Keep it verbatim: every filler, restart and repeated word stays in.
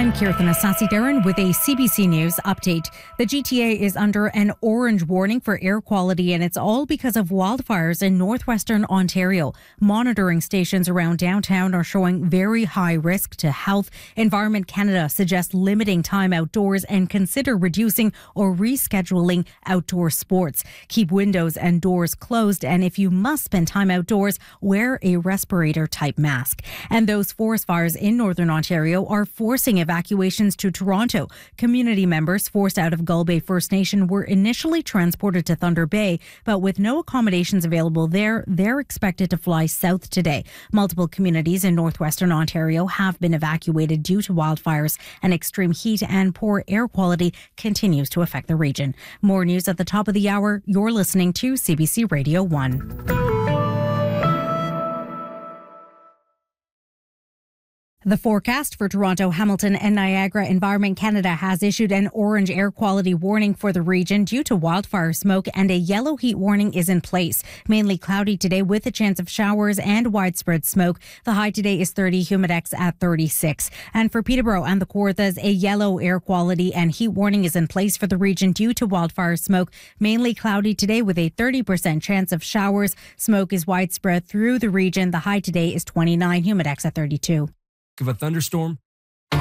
I'm Kirtana Sasidaran with a C B C News update. The G T A is under an orange warning for air quality, and it's all because of wildfires in northwestern Ontario. Monitoring stations around downtown are showing very high risk to health. Environment Canada suggests limiting time outdoors and consider reducing or rescheduling outdoor sports. Keep windows and doors closed, and if you must spend time outdoors, wear a respirator-type mask. And those forest fires in northern Ontario are forcing evacuations to Toronto. Community members forced out of Gull Bay First Nation were initially transported to Thunder Bay, but with no accommodations available there, they're expected to fly south today. Multiple communities in northwestern Ontario have been evacuated due to wildfires, and extreme heat and poor air quality continues to affect the region. More news at the top of the hour. You're listening to C B C Radio one. The forecast for Toronto, Hamilton and Niagara. Environment Canada has issued an orange air quality warning for the region due to wildfire smoke, and a yellow heat warning is in place. Mainly cloudy today with a chance of showers and widespread smoke. The high today is thirty, humidex at thirty-six. And for Peterborough and the Kawarthas, a yellow air quality and heat warning is in place for the region due to wildfire smoke. Mainly cloudy today with a thirty percent chance of showers. Smoke is widespread through the region. The high today is twenty-nine, humidex at thirty-two. Of a thunderstorm